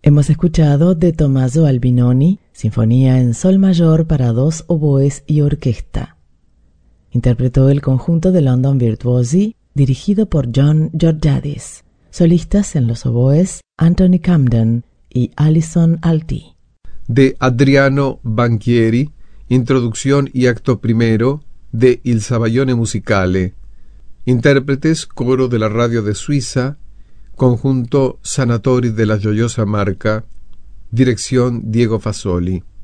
Hemos escuchado de Tommaso Albinoni, Sinfonía en Sol Mayor para 2 oboes y orquesta. Interpretó el conjunto de London Virtuosi, dirigido por John Georgiadis. Solistas en los oboes, Anthony Camden y Alison Alty. De Adriano Banchieri, introducción y acto primero de Il Sabaione Musicale. Intérpretes, coro de la radio de Suiza, conjunto Sanatori de la Gioiosa Marca, dirección Diego Fasoli.